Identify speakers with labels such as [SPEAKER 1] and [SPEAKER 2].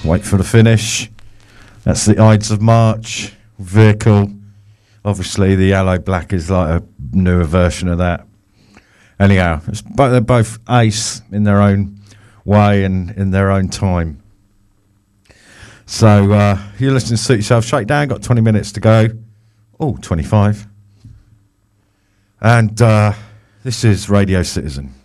[SPEAKER 1] Wait for the finish. That's the Ides of March vehicle. Obviously, the Yellow Black is like a newer version of that. Anyhow, they're both ace in their own way and in their own time. So you're listening to Suit Yourself Shakedown. Got 20 minutes to go. Oh, 25. And this is Radio Citizen.